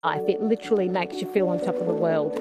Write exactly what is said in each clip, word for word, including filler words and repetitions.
life. It literally makes you feel on top of the world.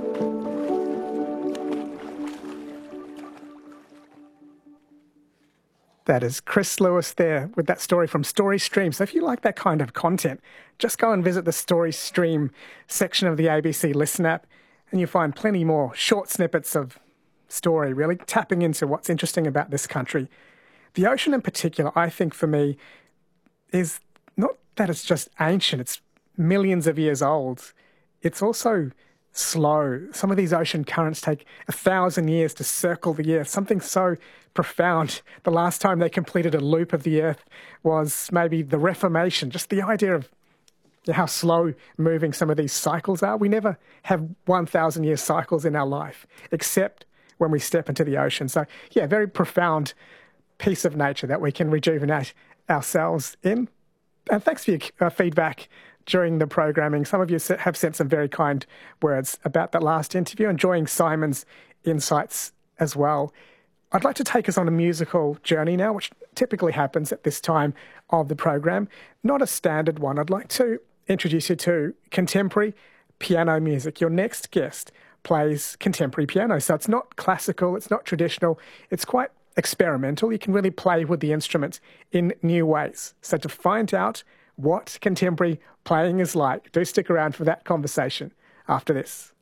That is Chris Lewis there with that story from Story Stream. So if you like that kind of content, just go and visit the Story Stream section of the A B C Listen app and you'll find plenty more short snippets of story, really tapping into what's interesting about this country. The ocean in particular, I think for me, is not that it's just ancient, it's millions of years old. It's also slow. Some of these ocean currents take a thousand years to circle the Earth, something so profound. The last time they completed a loop of the Earth was maybe the Reformation. Just the idea of how slow moving some of these cycles are. We never have one thousand year cycles in our life, except when we step into the ocean. So yeah, very profound piece of nature that we can rejuvenate ourselves in. And thanks for your uh, feedback during the programming. Some of you have sent some very kind words about that last interview, enjoying Simon's insights as well. I'd like to take us on a musical journey now, which typically happens at this time of the program. Not a standard one. I'd like to introduce you to contemporary piano music. Your next guest plays contemporary piano. So it's not classical, it's not traditional, it's quite experimental. You can really play with the instruments in new ways. So to find out what contemporary playing is like, do stick around for that conversation after this.